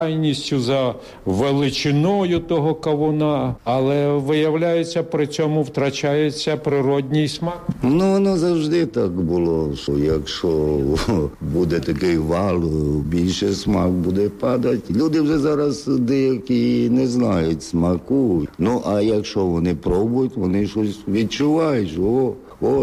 за величиною того кавуна, але, виявляється, при цьому втрачається природній смак. Ну, воно завжди так було, що якщо буде такий вал, більше смак буде падати. Люди вже зараз деякі не знають смаку. Ну, а якщо вони пробують, вони щось відчувають, що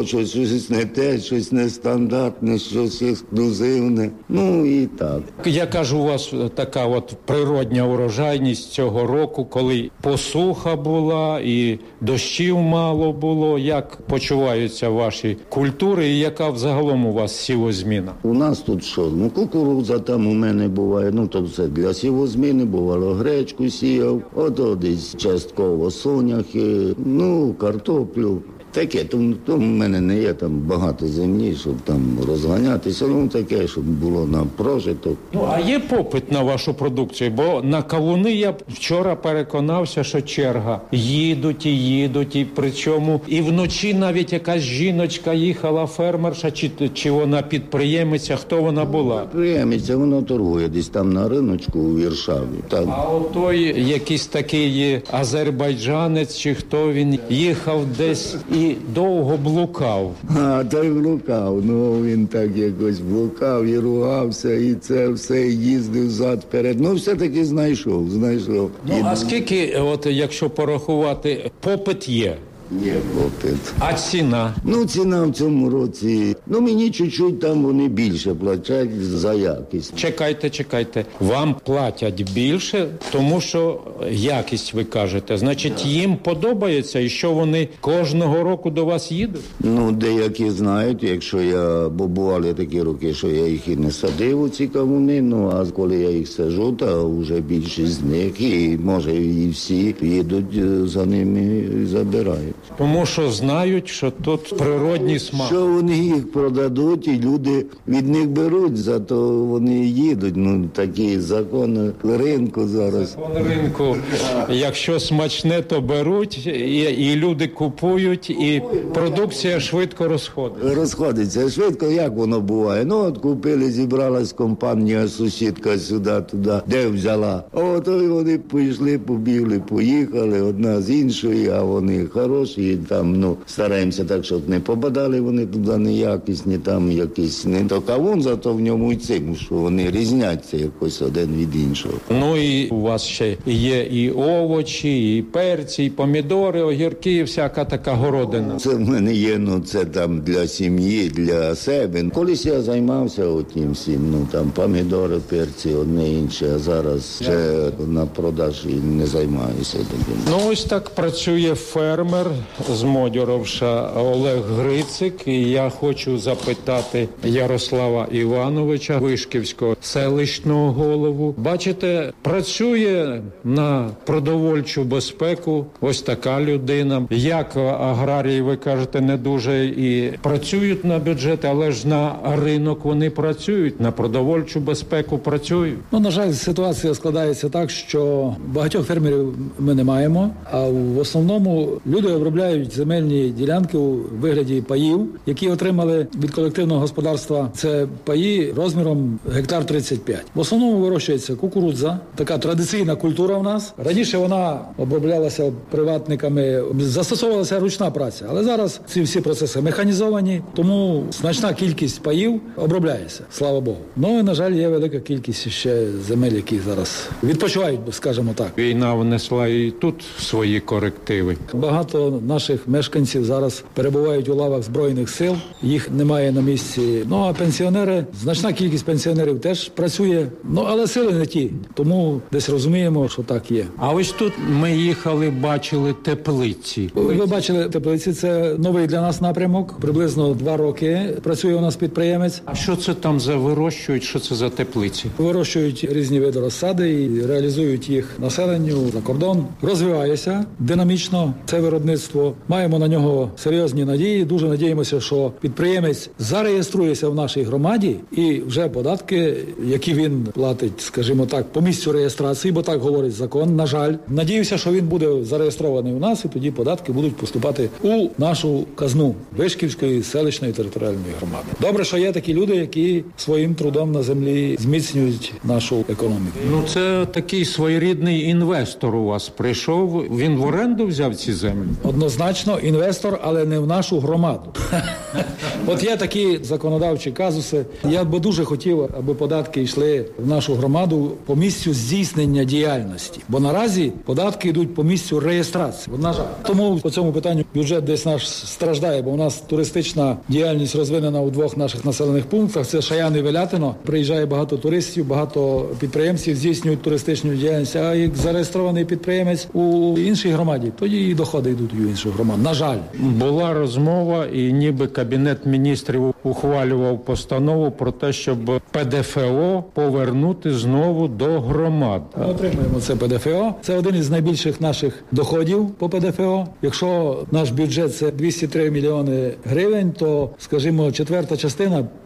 щось не те, щось нестандартне, щось ексклюзивне. Ну і так. Яка ж у вас така от природня урожайність цього року, коли посуха була і дощів мало було? Як почуваються ваші культури і яка взагалом у вас сівозміна? У нас тут що? Ну, кукурудза там у мене буває, ну то все для сівозміни, бувало гречку сіяв, ото десь частково соняхи, ну, картоплю. Таке, тому в мене не є там багато землі, щоб там розганятися, ну таке, щоб було на прожиток. Ну, а є попит на вашу продукцію? Бо на кавуни я вчора переконався, що черга. Їдуть, і причому і вночі навіть якась жіночка їхала, фермерша, чи вона підприємиця, хто вона була? Підприємиця, вона торгує десь там на риночку у Віршаві. Там. А отой якийсь такий азербайджанець, чи хто він, їхав десь і довго блукав. Той блукав, ну він так якось блукав і ругався, і це все, їздив зад-перед. Ну, все-таки знайшов. Ну, а скільки, от якщо порахувати, попит є? Є попит. А ціна? Ну, ціна в цьому році, ну, мені чуть-чуть там вони більше платять за якість. Чекайте. Вам платять більше, тому що якість, ви кажете. Значить, їм подобається, і що вони кожного року до вас їдуть? Ну, деякі знають, якщо бо бували такі роки, що я їх і не садив у ці кавуни, ну, а коли я їх саджу, то вже більшість з них, і може і всі їдуть за ними і забирають. Тому що знають, що тут природній смак. Що вони їх продадуть, і люди від них беруть, зато вони їдуть. Ну, такі закони ринку зараз. Закон ринку. Якщо смачне, то беруть, і люди купують, і продукція швидко розходиться. Розходиться швидко, як воно буває. Ну, от купили, зібралась компанія, сусідка сюди, туди, де взяла. От і вони пішли, побігли, поїхали, одна з іншої, а вони хороші. І там, ну, стараємося так, щоб не попадали вони туди неякісні, там якісь не то кавун, зато в ньому і цим, що вони різняться якось один від іншого. Ну і у вас ще є і овочі, і перці, і помідори, огірки, і всяка така городина. Це в мене є, ну, це там для сім'ї, для себе. Колись я займався отім всім, ну, там помідори, перці, одне інше, а зараз ще на продаж і не займаюся таким. Ну, ось так працює фермер з Модьоровша Олег Грицик, і я хочу запитати Ярослава Івановича, Вишківського селищного голову. Бачите, працює на продовольчу безпеку ось така людина. Як аграрії, ви кажете, не дуже і працюють на бюджет, але ж на ринок вони працюють, на продовольчу безпеку працюють. Ну, на жаль, ситуація складається так, що багатьох фермерів ми не маємо, а в основному люди обробляють земельні ділянки у вигляді паїв, які отримали від колективного господарства. Це паї розміром гектар 35. В основному вирощується кукурудза, така традиційна культура в нас. Раніше вона оброблялася приватниками, застосовувалася ручна праця, але зараз ці всі процеси механізовані, тому значна кількість паїв обробляється, слава Богу. Ну і, на жаль, є велика кількість ще земель, які зараз відпочивають, скажімо так. Війна внесла і тут свої корективи. Багато наших мешканців зараз перебувають у лавах Збройних сил, їх немає на місці. Ну, а пенсіонери, значна кількість пенсіонерів теж працює, ну, але сили не ті, тому десь розуміємо, що так є. А ось тут ми їхали, бачили теплиці. Ви бачили теплиці, це новий для нас напрямок, приблизно 2 роки працює у нас підприємець. А що це там за вирощують, що це за теплиці? Вирощують різні види розсади і реалізують їх населенню за кордон. Розвивається динамічно це виробництво. виробництво. Маємо на нього серйозні надії. Дуже надіємося, що підприємець зареєструється в нашій громаді і вже податки, які він платить, скажімо так, по місцю реєстрації, бо так говорить закон, на жаль. Надіюся, що він буде зареєстрований у нас, і тоді податки будуть поступати у нашу казну Вишківської селищної територіальної громади. Добре, що є такі люди, які своїм трудом на землі зміцнюють нашу економіку. Ну, це такий своєрідний інвестор у вас прийшов. Він в оренду взяв ці землі? Однозначно інвестор, але не в нашу громаду. От є такі законодавчі казуси. Я би дуже хотів, аби податки йшли в нашу громаду по місцю здійснення діяльності. Бо наразі податки йдуть по місцю реєстрації. На жаль. Тому по цьому питанню бюджет десь наш страждає, бо у нас туристична діяльність розвинена у двох наших населених пунктах. Це Шаян і Велятино. Приїжджає багато туристів, багато підприємців здійснюють туристичну діяльність. А як зареєстрований підприємець у іншій громаді, тоді і доходи йдуть у іншу громаду. На жаль. Була розмова, і ніби Кабінет міністрів ухвалював постанову про те, щоб ПДФО повернути знову до громад. Ми отримуємо це ПДФО. Це один із найбільших наших доходів по ПДФО. Якщо наш бюджет – це 203 мільйони гривень, то, скажімо, четверта частина –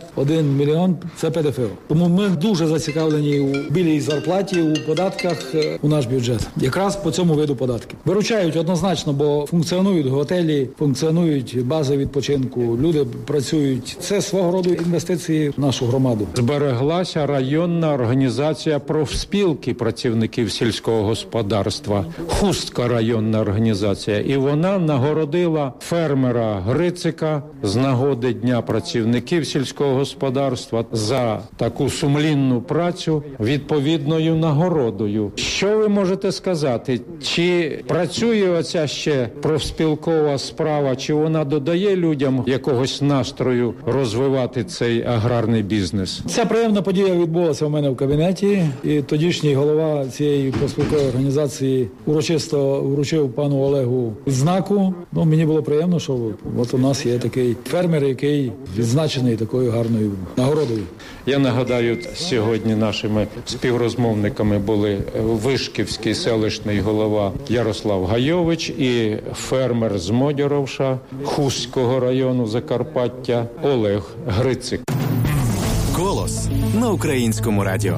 51 мільйон – це ПДФО. Тому ми дуже зацікавлені у білій зарплаті, у податках у наш бюджет. Якраз по цьому виду податків. Виручають однозначно, бо функціонують готелі, функціонують бази відпочинку, люди працюють. Це свого роду інвестиції в нашу громаду. Збереглася районна організація профспілки працівників сільського господарства. Хустка районна організація. І вона нагородила фермера Грицика з нагоди Дня працівників сільського господарства за таку сумлінну працю відповідною нагородою. Що ви можете сказати? Чи працює оця ще профспілкова справа, чи вона додає людям якогось настрою розвивати цей аграрний бізнес? Ця приємна подія відбулася у мене в кабінеті, і тодішній голова цієї профспілкової організації урочисто вручив пану Олегу відзнаку. Мені було приємно, що от у нас є такий фермер, який відзначений такою гарною нагородою. Я нагадаю, сьогодні нашими співрозмовниками були Вишківський селищний голова Ярослав Гайович і фермер з Модьоровша Хустського району Закарпаття Олег Грицик. Голос на Українському радіо.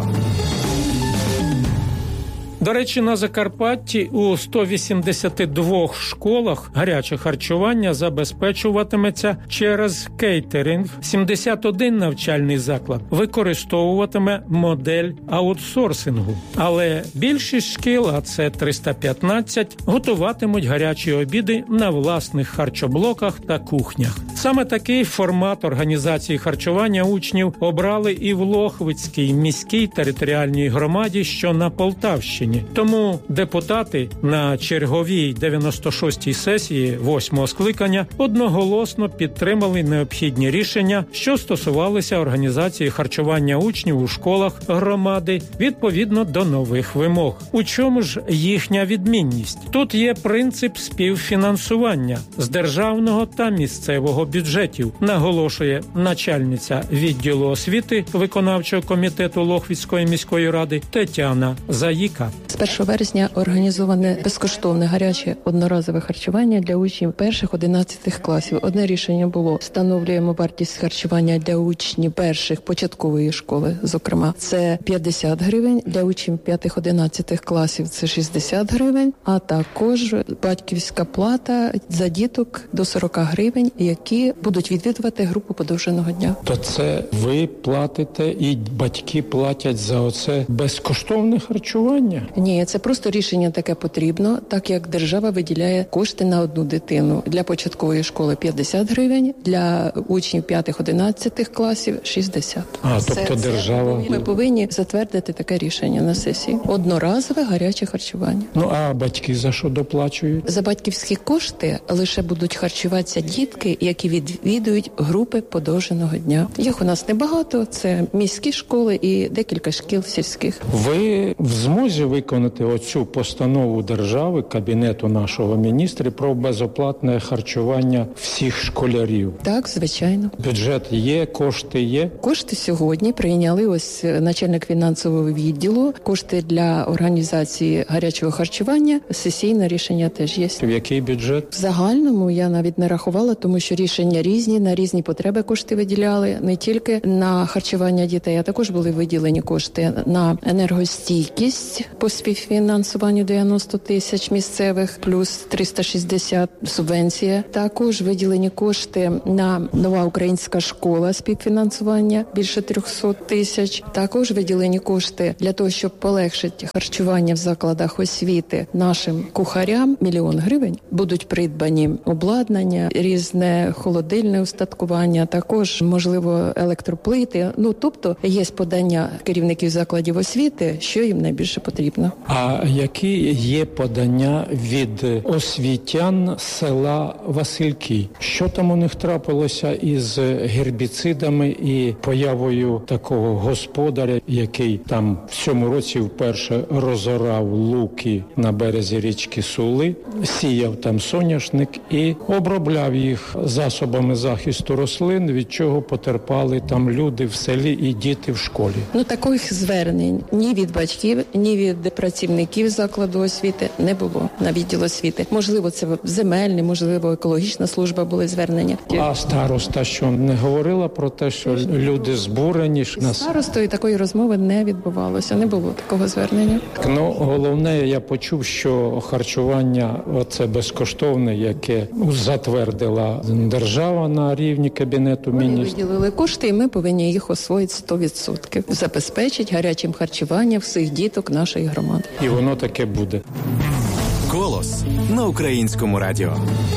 До речі, на Закарпатті у 182 школах гаряче харчування забезпечуватиметься через кейтеринг. 71 навчальний заклад використовуватиме модель аутсорсингу. Але більшість шкіл, а це 315, готуватимуть гарячі обіди на власних харчоблоках та кухнях. Саме такий формат організації харчування учнів обрали і в Лохвицькій міській територіальній громаді, що на Полтавщині. Тому депутати на черговій 96-й сесії 8-го скликання одноголосно підтримали необхідні рішення, що стосувалися організації харчування учнів у школах громади відповідно до нових вимог. У чому ж їхня відмінність? Тут є принцип співфінансування з державного та місцевого бюджетів, наголошує начальниця відділу освіти виконавчого комітету Лохвицької міської ради Тетяна Заїка. З 1 вересня організоване безкоштовне гаряче одноразове харчування для учнів перших 11 класів. Одне рішення було: встановлюємо вартість харчування для учнів перших початкової школи, зокрема, це 50 гривень, для учнів 5-11 класів це 60 гривень, а також батьківська плата за діток до 40 гривень, які будуть відвідувати групу подовженого дня. То це ви платите і батьки платять за оце безкоштовне харчування? Ні, це просто рішення таке потрібно, так як держава виділяє кошти на одну дитину. Для початкової школи 50 гривень, для учнів 5-11 класів 60. Тобто держава... Ми повинні затвердити таке рішення на сесії. Одноразове гаряче харчування. А батьки за що доплачують? За батьківські кошти лише будуть харчуватися дітки, які які відвідують групи подовженого дня. Їх у нас небагато, це міські школи і декілька шкіл сільських. Ви в змозі виконати оцю постанову держави, кабінету нашого міністра про безоплатне харчування всіх школярів? Так, звичайно. Бюджет є, кошти є? Кошти сьогодні прийняли ось начальник фінансового відділу. Кошти для організації гарячого харчування. Сесійне рішення теж є. В який бюджет? В загальному я навіть не рахувала, тому що рішення різні, на різні потреби кошти виділяли. Не тільки на харчування дітей, а також були виділені кошти на енергостійкість по співфінансуванню 90 тисяч місцевих, плюс 360 субвенція. Також виділені кошти на нова українська школа співфінансування, більше 300 тисяч. Також виділені кошти для того, щоб полегшити харчування в закладах освіти нашим кухарям. 1 мільйон гривень. Будуть придбані обладнання, різне холодильне устаткування, також, можливо, електроплити. Тобто є подання керівників закладів освіти, що їм найбільше потрібно. А які є подання від освітян села Васильки? Що там у них трапилося із гербіцидами і появою такого господаря, який там в цьому році вперше розорав луки на березі річки Сули, сіяв там соняшник і обробляв їх засобами захисту рослин, від чого потерпали там люди в селі і діти в школі? Таких звернень ні від батьків, ні від працівників закладу освіти не було на відділ освіти. Можливо, це земельне, можливо, екологічна служба були звернення. А староста що, не говорила про те, що люди збурені? Старостою такої розмови не відбувалося, не було такого звернення. Головне, я почув, що харчування оце безкоштовне, яке затвердила держава на рівні Кабінету Міністрів. Вони виділили кошти, і ми повинні їх освоїти 100%. Забезпечить гарячим харчування всіх діток нашої громади. І воно таке буде. «Голос» на Українському радіо.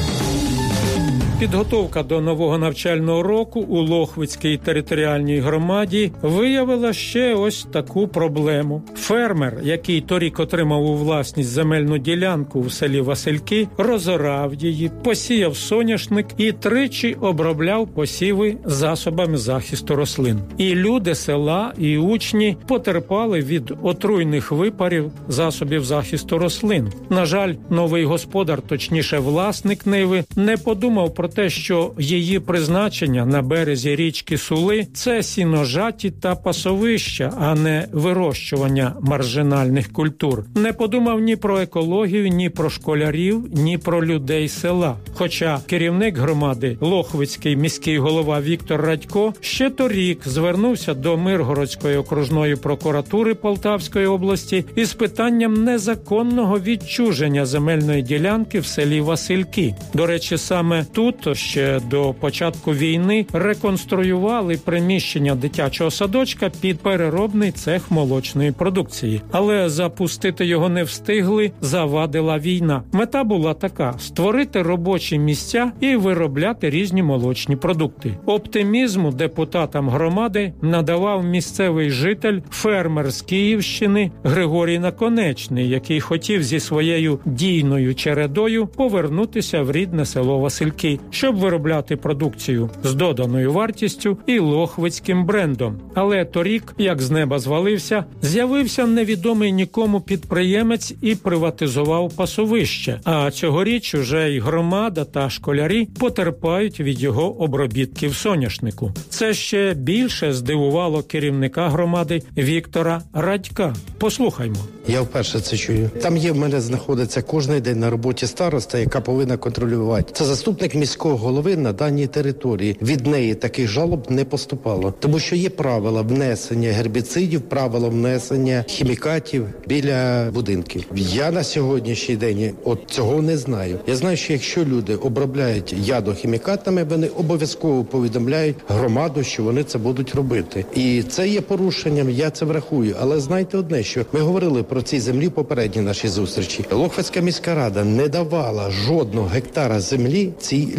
Підготовка до нового навчального року у Лохвицькій територіальній громаді виявила ще ось таку проблему. Фермер, який торік отримав у власність земельну ділянку в селі Васильки, розорав її, посіяв соняшник і тричі обробляв посіви засобами захисту рослин. І люди села, і учні потерпали від отруйних випарів засобів захисту рослин. На жаль, новий господар, точніше власник ниви, не подумав про те, що її призначення на березі річки Сули – це сіножаті та пасовища, а не вирощування маржинальних культур. Не подумав ні про екологію, ні про школярів, ні про людей села. Хоча керівник громади, Лохвицький міський голова Віктор Радько, ще торік звернувся до Миргородської окружної прокуратури Полтавської області із питанням незаконного відчуження земельної ділянки в селі Васильки. До речі, саме тут ще до початку війни реконструювали приміщення дитячого садочка під переробний цех молочної продукції. Але запустити його не встигли, завадила війна. Мета була така – створити робочі місця і виробляти різні молочні продукти. Оптимізму депутатам громади надавав місцевий житель, фермер з Київщини Григорій Наконечний, який хотів зі своєю дійною чередою повернутися в рідне село Васильки, щоб виробляти продукцію з доданою вартістю і лохвицьким брендом. Але торік, як з неба звалився, з'явився невідомий нікому підприємець і приватизував пасовище. А цьогоріч уже й громада та школярі потерпають від його обробітків соняшнику. Це ще більше здивувало керівника громади Віктора Радька. Послухаймо. Я вперше це чую. Там є, в мене знаходиться кожен день на роботі староста, яка повинна контролювати. Це заступник міського голови на даній території. Від неї таких жалоб не поступало. Тому що є правила внесення гербіцидів, правила внесення хімікатів біля будинків. Я на сьогоднішній день цього не знаю. Я знаю, що якщо люди обробляють ядохімікатами, вони обов'язково повідомляють громаду, що вони це будуть робити. І це є порушенням, я це врахую. Але знайте одне, що ми говорили про ці землі в попередній нашій зустрічі. Лохвицька міська рада не давала жодного гектара землі цій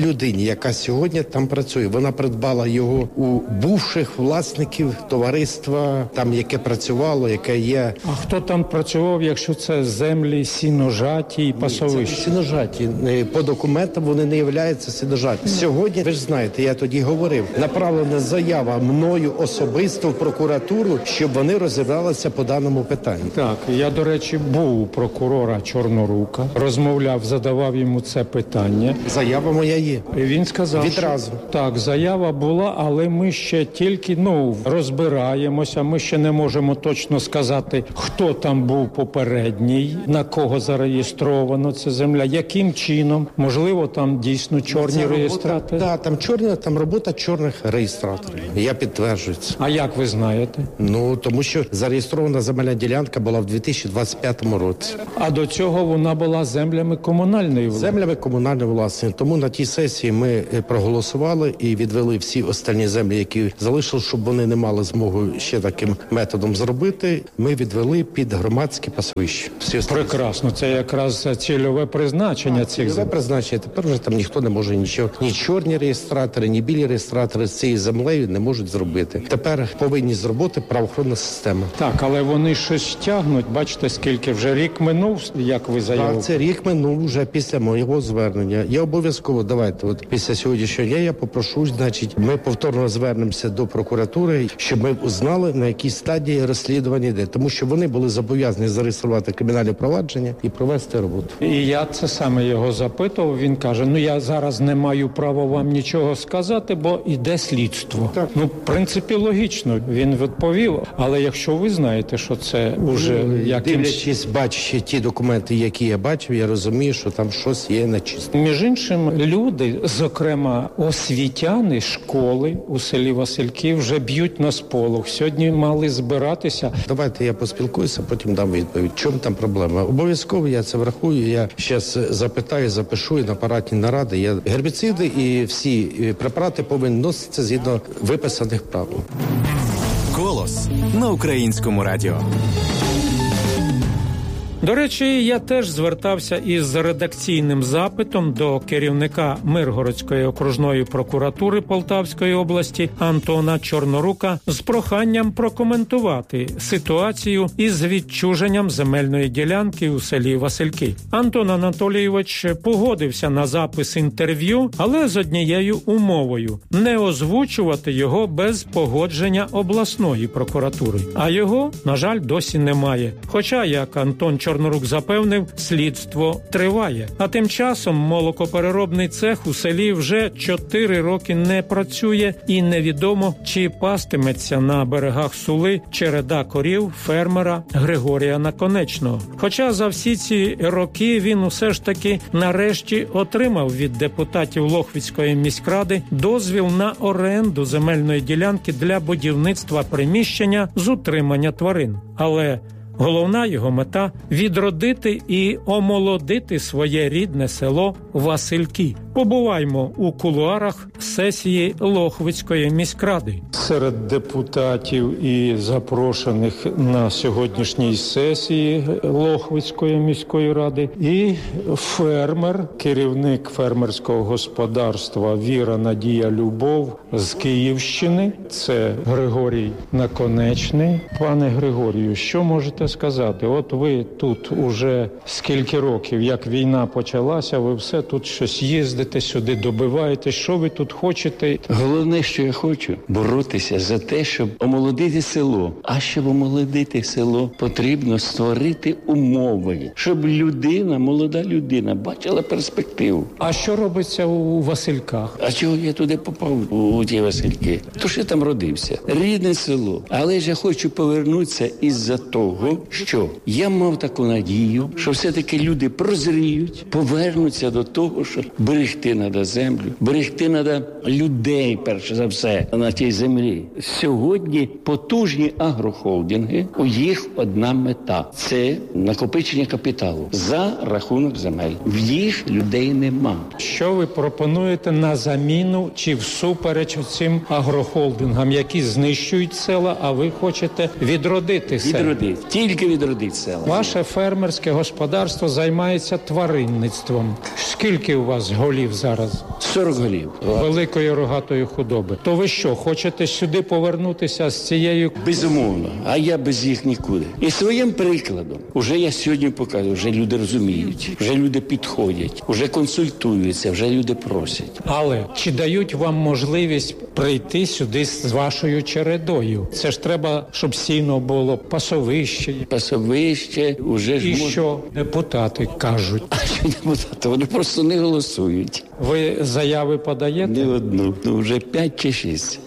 людині, яка сьогодні там працює. Вона придбала його у бувших власників товариства, там яке працювало, яке є. А хто там працював, якщо це землі сіножаті і пасовища? Це сіножаті. По документам вони не являються сіножаті. Сьогодні, ви ж знаєте, я тоді говорив, направлена заява мною особисто в прокуратуру, щоб вони розібралися по даному питанню. Так, я, до речі, був у прокурора Чорнорука, розмовляв, задавав йому це питання. Заява моя є. І він сказав, відразу. Що, так, заява була, але ми ще тільки, розбираємося, ми ще не можемо точно сказати, хто там був попередній, на кого зареєстровано ця земля, яким чином, можливо, там дійсно чорні реєстратори. Так, там чорні, там робота чорних реєстраторів. Я підтверджую це. А як ви знаєте? Тому що зареєстрована земельна ділянка була в 2025 році. А до цього вона була землями комунальної власності. Землями комунальної власності. Тому на тій сесії ми проголосували і відвели всі останні землі, які залишили, щоб вони не мали змогу ще таким методом зробити. Ми відвели під громадські пасовища. Прекрасно. Це якраз цільове призначення цих земель. Цільове призначення. Тепер вже там ніхто не може нічого. Ні чорні реєстратори, ні білі реєстратори з цією землею не можуть зробити. Тепер повинні зробити правоохоронна система. Так, але вони щось тягнуть. Бачите, скільки вже рік минув, як ви заявили. Так, це рік минув вже після моєго звернення. Я обов'язково, після сьогоднішнього дня я попрошу, ми повторно звернемося до прокуратури, щоб ми узнали, на якій стадії розслідування йде. Тому що вони були зобов'язані зареєструвати кримінальне провадження і провести роботу. І я це саме його запитував. Він каже, я зараз не маю права вам нічого сказати, бо іде слідство. Так. В принципі, логічно, він відповів. Але якщо ви знаєте, що це уже дивлячись, бачачи ті документи, які я бачив, я розумію, що там щось є нечисто. Між іншим, люди, зокрема освітяни школи у селі Васильки, вже б'ють на сполох. Сьогодні мали збиратися. Давайте я поспілкуюся, потім дам відповідь. В чому там проблема? Обов'язково я це врахую. Я зараз запитаю, запишу і на апаратні наради. Гербіциди і всі препарати повинні носитися згідно виписаних правил. Голос на Українському радіо. До речі, я теж звертався із редакційним запитом до керівника Миргородської окружної прокуратури Полтавської області Антона Чорнорука з проханням прокоментувати ситуацію із відчуженням земельної ділянки у селі Васильки. Антон Анатолійович погодився на запис інтерв'ю, але з однією умовою – не озвучувати його без погодження обласної прокуратури. А його, на жаль, досі немає. Хоча, як Антон Чорнорук запевнив, слідство триває. А тим часом молокопереробний цех у селі вже 4 роки не працює і невідомо, чи пастиметься на берегах Сули череда корів фермера Григорія Наконечного. Хоча за всі ці роки він усе ж таки нарешті отримав від депутатів Лохвицької міськради дозвіл на оренду земельної ділянки для будівництва приміщення з утримання тварин. Але головна його мета – відродити і омолодити своє рідне село Васильки. Побуваймо у кулуарах сесії Лохвицької міськради. Серед депутатів і запрошених на сьогоднішній сесії Лохвицької міської ради і фермер, керівник фермерського господарства Віра, Надія, Любов з Київщини. Це Григорій Наконечний. Пане Григорію, що можете сказати? От ви тут уже скільки років, як війна почалася, ви все тут щось їздите сюди, добиваєте. Що ви тут хочете? Головне, що я хочу – боротися за те, щоб омолодити село. А щоб омолодити село, потрібно створити умови, щоб людина, молода людина, бачила перспективу. А що робиться у Васильках? А чого я туди попав, у ті Васильки? То ж я там родився. Рідне село. Але ж я хочу повернутися із-за того, що я мав таку надію, що все-таки люди прозріють, повернуться до того, що берегти треба землю, берегти треба людей, перше за все, на тій землі. Сьогодні потужні агрохолдинги, у їх одна мета – це накопичення капіталу за рахунок земель. В їх людей нема. Що ви пропонуєте на заміну чи всупереч цим агрохолдингам, які знищують села, а ви хочете відродити села? Відродити. Тільки відродити села. Ваше фермерське господарство займається тваринництвом. Скільки у вас голів голів зараз? 40 голів. Великої рогатої худоби. То ви що, хочете сюди повернутися з цією? Безумовно, а я без їх нікуди. І своїм прикладом, вже я сьогодні показую, вже люди розуміють, вже люди підходять, вже консультуються, вже люди просять. Але чи дають вам можливість прийти сюди з вашою чередою? Це ж треба, щоб сіно було, пасовище. Пасовище вже ж І що депутати кажуть? А що депутати? Вони просто не голосують. Ви заяви подаєте? Не одну, вже 5 чи 6.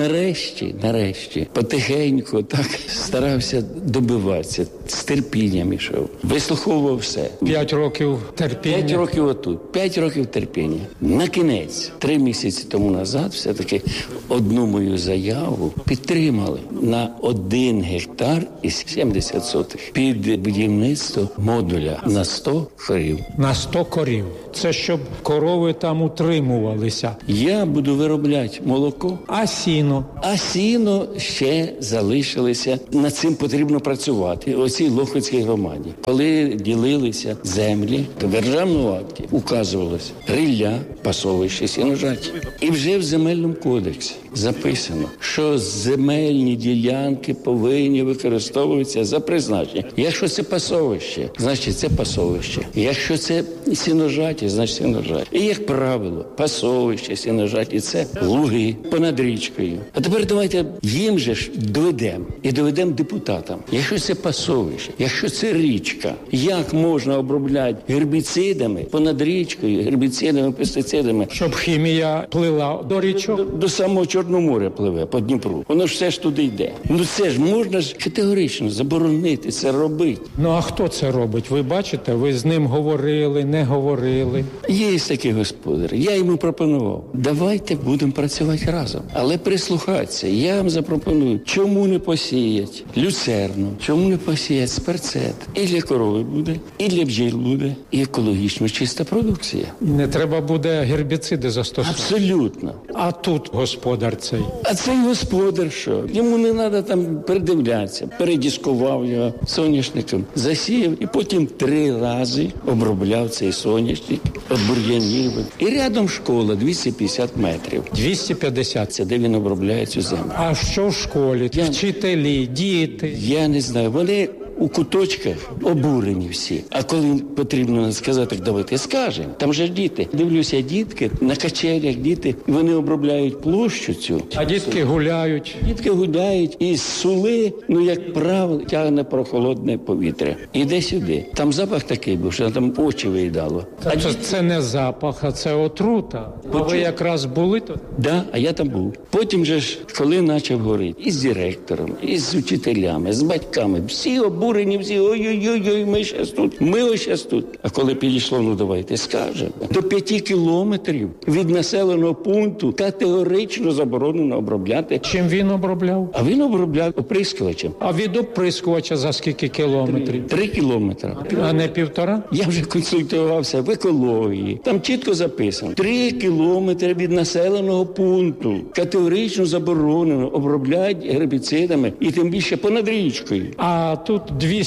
Нарешті, потихеньку так старався добиватися, з терпінням ішов, вислуховував все. 5 років терпіння. 5 років отут, 5 років терпіння. На кінець, 3 місяці тому назад, все-таки одну мою заяву підтримали на 1 гектар і 70 сотих під будівництво модуля на 100 корів. На 100 корів. Це щоб корови там утримувалися. Я буду виробляти молоко. А сіно? А сіно ще залишилося. Над цим потрібно працювати. У цій Лохвицькій громаді. Коли ділилися землі, то в державному акті указувалося рілля, пасовище, сіножаті. І вже в земельному кодексі записано, що земельні ділянки повинні використовуватися за призначенням. Якщо це пасовище, значить це пасовище. Якщо це сіножаті, значить сіножаті. І, як правило, пасовище, сіножаті – це луги понад річкою. А тепер давайте їм же ж доведемо. І доведемо депутатам. Якщо це пасовище, якщо це річка, як можна обробляти гербіцидами понад річкою, гербіцидами, пестицидами? Щоб хімія плила до річок? До самого Чорного моря пливе, по Дніпру. Воно ж все ж туди йде. Ну це ж можна ж категорично заборонити це робити. Ну а хто це робить? Ви бачите, ви з ним говорили, не говорили. Є такий господар. Я йому пропонував. Давайте будемо працювати разом. Але прислухатися. Я вам запропоную. Чому не посіять люцерну? Чому не посіять сперцет? І для корови буде, і для бджіл буде, і екологічно чиста продукція. І не треба буде гербіциди застосувати. Абсолютно. А тут господар цей. А цей господар що? Йому не треба там передивлятися. Передіскував його соняшником, засіяв і потім 3 рази обробляв цей соняшник від бур'янів. І рядом школа 250 метрів. 250? Це де він обробляє цю землю. А що в школі? Вчителі, діти? Я не знаю. Вони у куточках обурені всі. А коли потрібно сказати, давайте скажемо. Там же ж діти. Дивлюся, дітки на качелях, діти, вони обробляють площу цю. А дітки гуляють? Дітки гуляють і з сули, ну, як правило, тягне прохолодне повітря. Іде сюди. Там запах такий був, що там очі виїдало. Це не запах, а це отрута. А ви якраз були тут? Да, а я там був. Потім же ж, коли почав говорити, і з директором, і з учителями, з батьками, всі обурені, всі, ой-ой-ой, ми щас тут, ми ось щас тут. А коли підійшло, ну давайте скажемо. До 5 кілометрів від населеного пункту категорично заборонено обробляти. Чим він обробляв? А він обробляв оприскувачем. А від оприскувача за скільки кілометрів? 3 кілометри. А не 1,5? Я вже консультувався в екології. Там чітко записано. 3 кілометри від населеного пункту категорично заборонено обробляти гербіцидами і тим більше понад річкою. А тут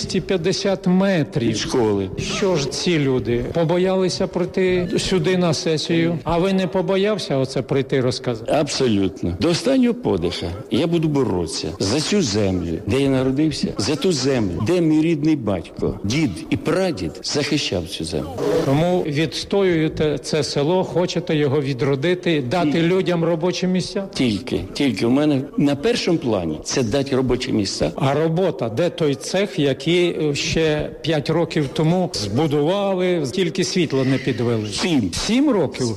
250 метрів. Від школи. Що ж ці люди? Побоялися прийти сюди на сесію? А ви не побоявся оце прийти розказати? Абсолютно. До останнього подиха я буду боротися за цю землю, де я народився, за ту землю, де мій рідний батько, дід і прадід захищав цю землю. Тому відстоюєте це село, хочете його відродити, дати людям робочі місця? Тільки в мене на першому плані це дати робочі місця. А робота, де той цех, який ще 5 років тому збудували, тільки світло не підвели? 7 років?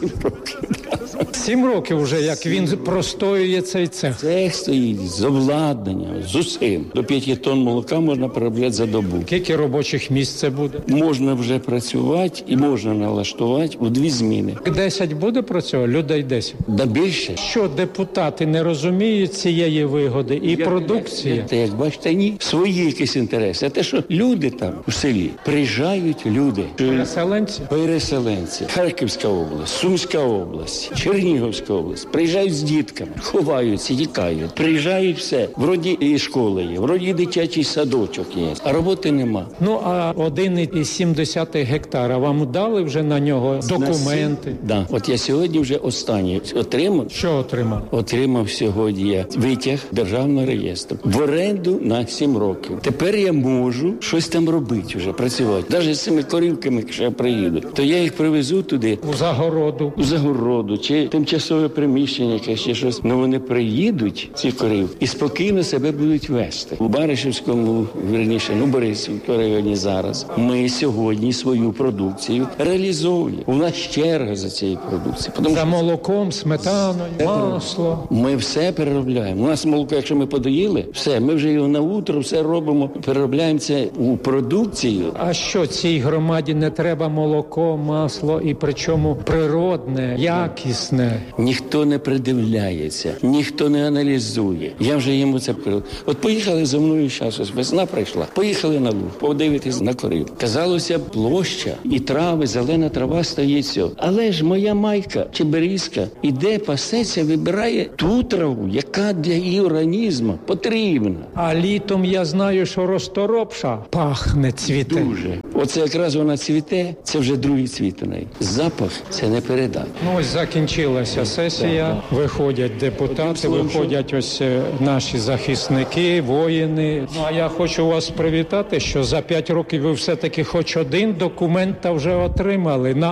7 років вже, як він простоює цей цех. Цех стоїть з обладнанням, з усім. До 5 тонн молока можна переробляти за добу. Скільки робочих місць це буде? Можна вже працювати і можна налаштувати у 2 зміни. 10 буде працювати? Людей 10. Да більше. Що депутати не розуміють цієї вигоди і продукція? Та як бачите, ні. Свої якісь інтереси. А те, що люди там у селі, приїжджають люди. Переселенці? Переселенці. Харківська область, Сумська область, Чернігівська область, приїжджають з дітками, ховаються, тікають, приїжджають все, вроді і школа є, вроді і дитячий садочок є, а роботи нема. Ну, а 1,7 гектара вам дали вже на нього документи? Да. От я сьогодні вже останній отримав. Що отримав? Отримав сьогодні я витяг державного реєстру в оренду на 7 років. Тепер я можу щось там робити вже, працювати. Навіть з цими корівками, якщо я приїду, то я їх привезу туди. У загороду. Чи тимчасове приміщення, якесь ще щось. Ну вони приїдуть, ці корів, і спокійно себе будуть вести. У Баришівському, Борисівському районі зараз ми сьогодні свою продукцію реалізовуємо. У нас черга за цією продукцією. За молоком, сметаною, масло. Ми все переробляємо. У нас молоко, якщо ми подоїли, все, ми вже його на утро, все робимо, переробляємо це у продукцію. А що, цій громаді не треба молоко, масло і причому природне, якісне? Ніхто не придивляється, ніхто не аналізує. Я вже йому це кажу. От поїхали за мною зараз, ось весна прийшла, поїхали на луг, подивитись на корів. Казалося, площа і трави, зелена трава стоїть все. Але ж моя майка чи берізка іде, пасеться, вибирає ту траву, яка для її організму потрібна. А літом я знаю, що розторопша пахне, цвіте. Дуже. Оце якраз вона цвіте, це вже другий цвіт у неї. Запах це не передати. Ну ось закінчилася сесія, виходять депутати, виходять ось наші захисники, воїни. Ну а я хочу вас привітати, що за 5 років ви все-таки хоч один документ та вже отримали на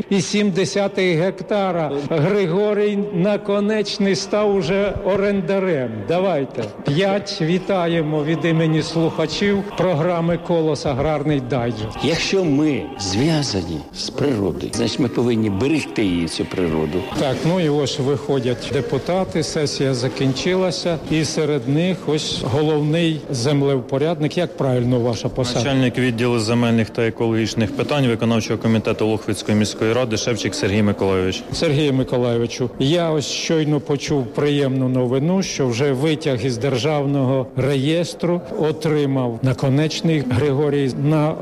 1,7 гектара. Григорій Наконечний став уже орендарем. Давайте. 5 вітаємо від імені слухачів програми «Колос. Аграрний дайджест». Якщо ми зв'язані з природою, значить ми повинні берегти її, цю природу. Так, ну і ось виходять депутати, сесія закінчилася, і серед них ось головний землевпорядник. Як правильно ваша посада? Начальник відділу земельних та екологічних питань виконавчого комітету Лохвицької міської ради Шевчик Сергій Миколайович. Сергію Миколайовичу, я ось щойно почув приємну новину, що вже витяг із державного реєстру отримав Наконечний Григорій на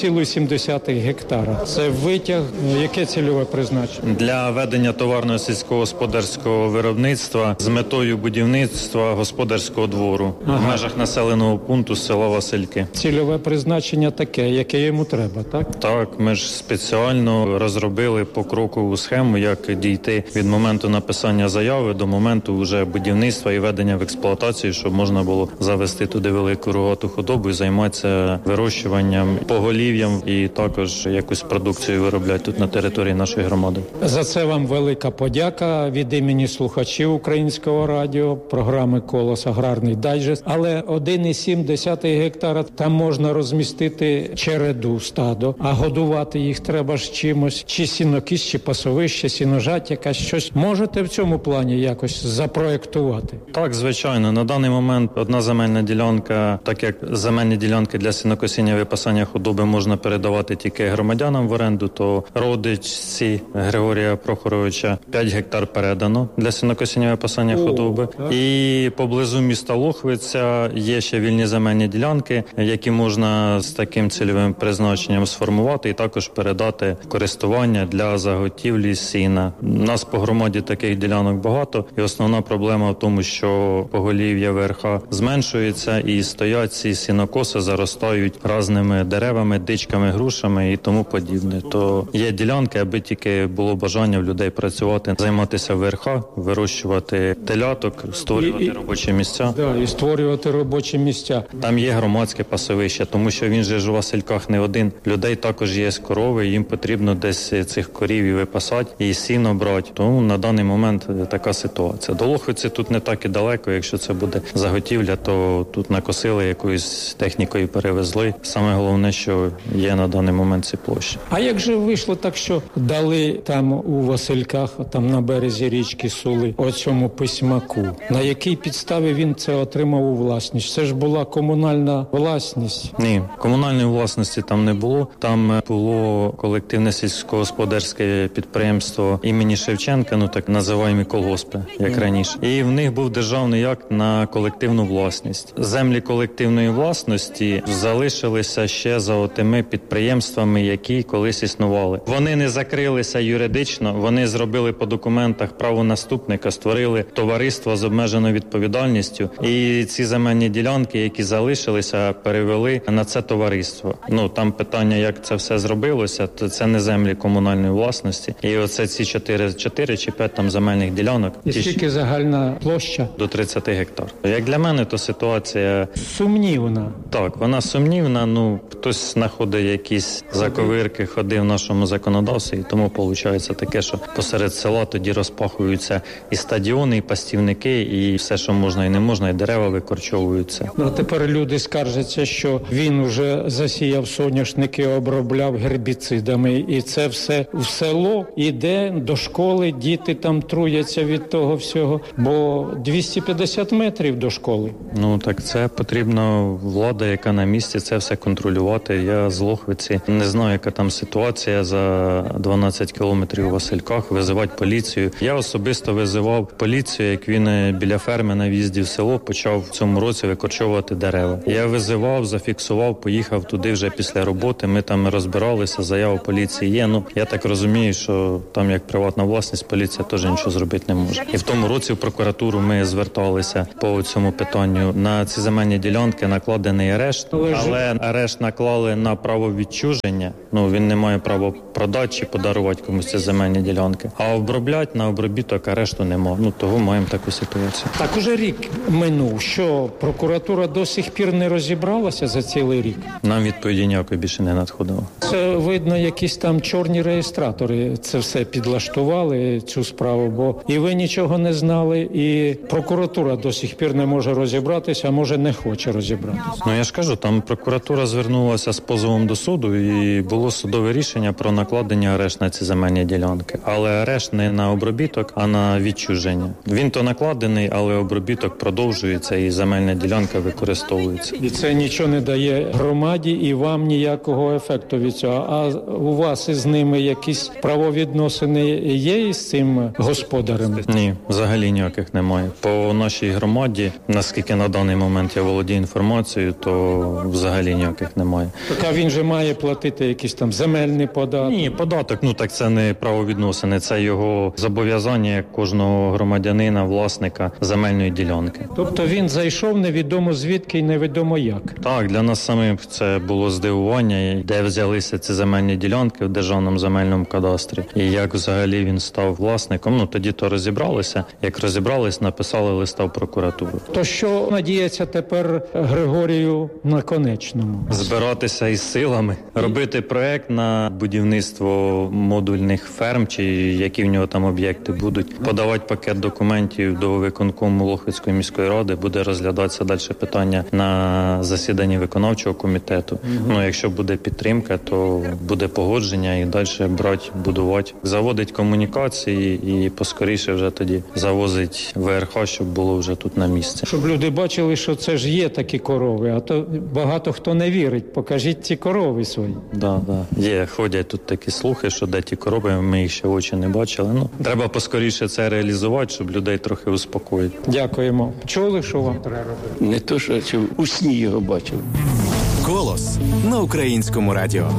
1,7 гектара. Це витяг, яке цільове призначення? Для ведення товарного сільськогосподарського виробництва з метою будівництва господарського двору в межах населеного пункту села Васильки. Цільове призначення таке, яке йому треба, так? Так, ми ж спеціально розробили покрокову схему, як дійти від моменту написання заяви до моменту вже будівництва і ведення в експлуатацію, щоб можна було завести туди велику рогату худобу і займатися вирощуванням, поголів'ям і також якусь продукцію виробляти тут на території нашої громади. За це вам велика подяка від імені слухачів Українського радіо, програми «Колос. Аграрний дайджест». Але 1,7 гектара, там можна розмістити череду, стадо, а годувати їх треба ж чимось, чи сінокіс, чи пасовище, сіножать, якась щось. Можете в цьому плані якось запроектувати? Так, звичайно. На даний момент одна земельна ділянка, так як земельні ділянки для сінокосіння і випасання худоби можна передавати тільки громадянам в оренду, то родичці Григорія Прохоровича 5 гектар передано для сінокосіння і випасання худоби. І поблизу міста Лохвиця є ще вільні земельні ділянки, які можна з таким цільовим призначенням сформувати і також передати в користування для заготівлі сіна. У нас по громаді таких ділянок багато, і основна проблема в тому, що поголів'я верха зменшується і стоять ці сінокоси, заростають разними деревами, дичками, грушами і тому подібне. То є ділянки, аби тільки було бажання в людей працювати, займатися верха, вирощувати теляток, створювати робочі місця. Да, і створювати робочі місця. Там є громадське пасовище, тому що він же ж у Васильках не один. Людей також є корови, їм потрібно десь цих корів і випасати, і сіно брати. Тому на даний момент така ситуація. До Лохвиці тут не так і далеко, якщо це буде заготівля, то тут накосили, якоюсь технікою перевезли. Саме головне, що є на даний момент ці площі. А як же вийшло так, що дали там у Васильках, там на березі річки Сули, оцьому письмаку? На якій підставі він це отримав у власність? Це ж була комунальна власність. Ні, комунальної власності там не було. Там було колективне сільськогосподарське підприємство імені Шевченка, ну так називаємо колгоспи, як раніше. І в них був державний акт на колективну власність. Землі колективної власності залишилися ще за тими підприємствами, які колись існували. Вони не закрилися юридично, вони зробили зробили по документах правонаступника, створили товариство з обмеженою відповідальністю. І ці земельні ділянки, які залишилися, перевели на це товариство. Там питання, як це все зробилося, то це не землі комунальної власності. І оце ці 4 чи 5 там земельних ділянок. І скільки загальна площа? До 30 гектар. Як для мене, то ситуація сумнівна. Так, вона сумнівна. Хтось знаходить якісь заковирки, ходи в нашому законодавстві, і тому виходить таке, що посеред села тоді розпахуються і стадіони, і пастівники, і все, що можна і не можна, і дерева викорчовуються. А тепер люди скаржаться, що він вже засіяв соняшники, обробляв гербіцидами, і це все в село іде до школи, діти там труяться від того всього, бо 250 метрів до школи. Так це потрібна влада, яка на місці це все контролювати. Я з Лохвиці не знаю, яка там ситуація за 12 кілометрів у Васильках, визивати поліцію. Я особисто визивав поліцію, як він біля ферми на в'їзді в село почав в цьому році викорчовувати дерева. Я визивав, зафіксував, поїхав туди вже після роботи, ми там розбиралися, заява поліції є. Я так розумію, що там як приватна власність, поліція теж нічого зробити не може. І в тому році в прокуратуру ми зверталися по цьому питанню. На ці земельні ділянки накладений арешт, але арешт наклали на право відчуження. Він не має права продати чи подарувати комусь ці земельні ділянки. А обробляти на обробіток арешту нема. Того маємо таку ситуацію. Так уже рік минув. Що прокуратура до сих пір не розібралася за цілий рік? Нам відповіді ніякої більше не надходило. Це видно, якісь там чорні реєстратори це все підлаштували, цю справу, бо і ви нічого не знали, і прокуратура до сих пір не може розібратися, а може не хоче розібратися. Я ж кажу, там прокуратура звернулася з позовом до суду і було судове рішення про накладення арешт на ці земельні ділянки. Але арешт не на обробіток, а на відчуження. Він то накладений, але обробіток продовжується і земельна ділянка використовується. І це нічого не дає громаді і вам ніякого ефекту від цього. А у вас із ними якісь правовідносини є із цим господарем? Ні, взагалі ніяких немає. По нашій громаді, наскільки на даний момент я володію інформацією, то взагалі ніяких немає. Так а він же має платити якийсь там земельний податок? Ні, податок, так це не правовідносини, це його зобов'язання як кожного громадянина, власника земельної ділянки. Тобто він зайшов невідомо звідки і невідомо як? Так, для нас самих це було здивування, де взялися ці земельні ділянки в Державному земельному кадастрі. І як взагалі він став власником, тоді то розібралися. Як розібрались, написали листа в прокуратуру. То що надіється тепер Григорію Наконечному? Збиратися із силами, робити проект на будівництво модульних ферм, чи які в нього там об'єкти будуть, подавати пакет документів до виконкому Лохвицької міської ради, буде розглядатися далі питання на засіданні виконавчого комітету. Якщо буде підтримка, то буде погодження і далі брати, будувати. Заводить комунікації і поскоріше вже тоді завозить ВРХ, щоб було вже тут на місці. Щоб люди бачили, що це ж є такі корови, а то багато хто не вірить. Покажіть ці корови свої. Да. Є, ходять тут такі слухи, що де ті корови, ми їх ще в очі не бачили. Треба поскоріше це реалізувати, щоб людей трохи успокоїти. Дякуємо. Чули, що вам треба робити? Не то, що у сні його бачив. Голос на Українському радіо.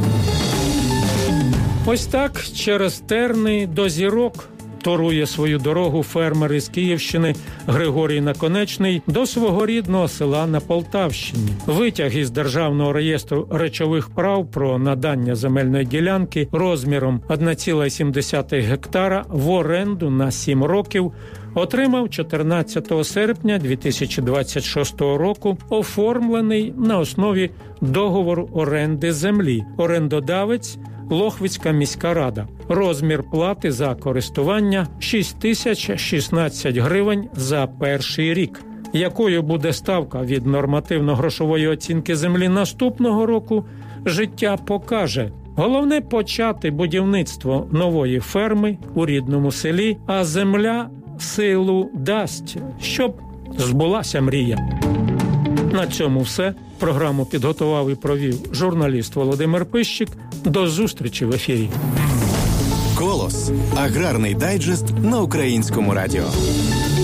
Ось так через терни до зірок торує свою дорогу фермер із Київщини Григорій Наконечний до свого рідного села на Полтавщині. Витяг із Державного реєстру речових прав про надання земельної ділянки розміром 1,7 гектара в оренду на 7 років отримав 14 серпня 2026 року, оформлений на основі договору оренди землі. Орендодавець – Лохвицька міська рада. Розмір плати за користування – 6016 гривень за перший рік. Якою буде ставка від нормативно-грошової оцінки землі наступного року, життя покаже. Головне – почати будівництво нової ферми у рідному селі, а земля силу дасть, щоб збулася мрія. На цьому все. Програму підготував і провів журналіст Володимир Пищик. До зустрічі в ефірі. Колос. Аграрний дайджест на Українському радіо.